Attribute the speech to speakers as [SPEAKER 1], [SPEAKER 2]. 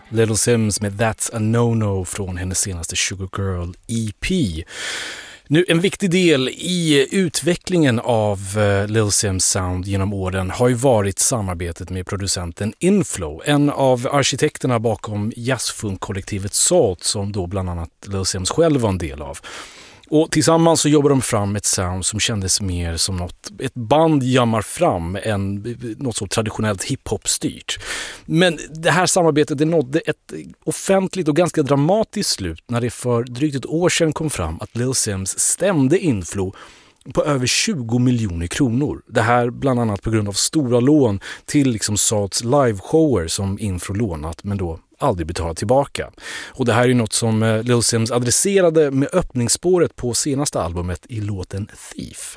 [SPEAKER 1] Little Simz med That's a No-No från hennes senaste Sugar Girl EP. Nu, en viktig del i utvecklingen av Little Simz sound genom åren har ju varit samarbetet med producenten Inflow, en av arkitekterna bakom jazzfunkkollektivet Salt som då bland annat Little Simz själv var en del av. Och tillsammans så jobbar de fram ett sound som kändes mer som något ett band jammar fram än något så traditionellt hiphop-styrt. Men det här samarbetet det nådde ett offentligt och ganska dramatiskt slut när det för drygt ett år sedan kom fram att Little Simz stämde Inflow på över 20 miljoner kronor. Det här bland annat på grund av stora lån till liksom Salts liveshower som Inflow lånat men då aldrig betalat tillbaka. Och det här är ju något som Little Simz adresserade med öppningsspåret på senaste albumet i låten Thief.